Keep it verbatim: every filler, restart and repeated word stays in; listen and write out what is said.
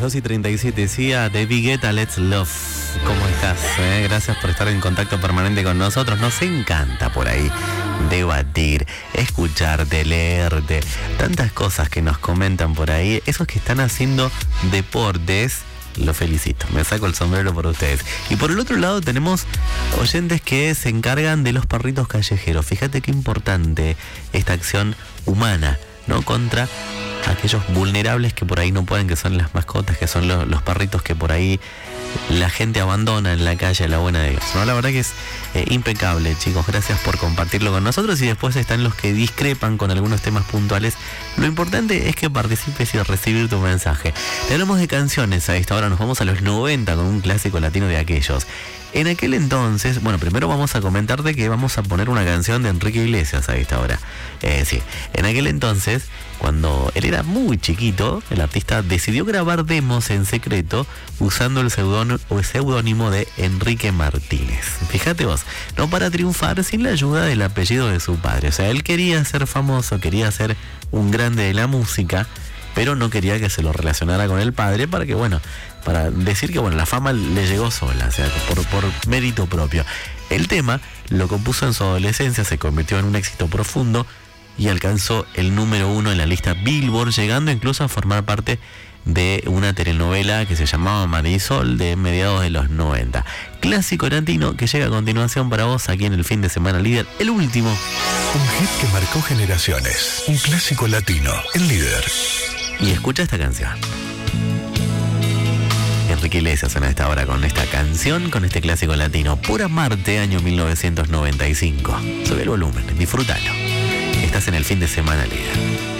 dos y treinta y siete, sí, a David Guetta, Let's Love. ¿Cómo estás? Eh? Gracias por estar en contacto permanente con nosotros. Nos encanta por ahí debatir, escucharte, leerte, tantas cosas que nos comentan por ahí. Esos que están haciendo deportes, los felicito, me saco el sombrero por ustedes. Y por el otro lado tenemos oyentes que se encargan de los perritos callejeros. Fíjate qué importante esta acción humana, ¿no? Contra aquellos vulnerables que por ahí no pueden, que son las mascotas, que son los, los perritos que por ahí la gente abandona en la calle a la buena de Dios, ¿no? La verdad que es eh, impecable, chicos. Gracias por compartirlo con nosotros. Y después están los que discrepan con algunos temas puntuales. Lo importante es que participes y recibir tu mensaje. Te hablamos de canciones a esta hora. Nos vamos a los noventa con un clásico latino de aquellos. En aquel entonces, bueno, primero vamos a comentarte que vamos a poner una canción de Enrique Iglesias a esta hora. Eh, sí, en aquel entonces, cuando él era muy chiquito, el artista decidió grabar demos en secreto usando el seudónimo de Enrique Martínez. Fíjate vos, no para triunfar sin la ayuda del apellido de su padre. O sea, él quería ser famoso, quería ser un grande de la música, pero no quería que se lo relacionara con el padre para que, bueno, para decir que, bueno, la fama le llegó sola, o sea, por, por mérito propio. El tema lo compuso en su adolescencia, se convirtió en un éxito profundo y alcanzó el número uno en la lista Billboard, llegando incluso a formar parte de una telenovela que se llamaba Marisol de mediados de los noventa. Clásico latino que llega a continuación para vos aquí en el fin de semana líder, el último. Un hit que marcó generaciones, un clásico latino, el líder. Y escucha esta canción. Enrique Iglesias suena a esta hora con esta canción, con este clásico latino. Por amarte, año mil novecientos noventa y cinco. Sube el volumen, disfrútalo. Estás en el fin de semana líder.